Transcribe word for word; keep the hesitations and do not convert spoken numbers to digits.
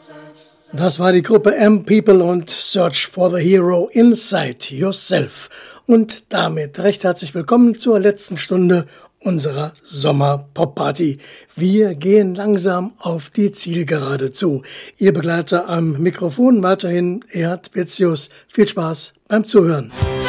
Das war die Gruppe M-People und Search for the Hero Inside Yourself. Und damit recht herzlich willkommen zur letzten Stunde unserer Sommer-Pop-Party. Wir gehen langsam auf die Zielgerade zu. Ihr Begleiter am Mikrofon weiterhin Erhard Betzius. Viel Spaß beim Zuhören.